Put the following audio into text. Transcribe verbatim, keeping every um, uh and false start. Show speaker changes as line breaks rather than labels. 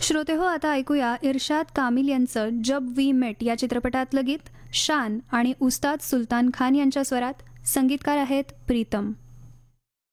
श्रोते हो, आता ऐकूया इरशाद कामिल यांचं जब वी मेट या चित्रपटातलं गीत शान आणि उस्ताद सुलतान खान यांच्या स्वरात. संगीतकार आहेत प्रीतम.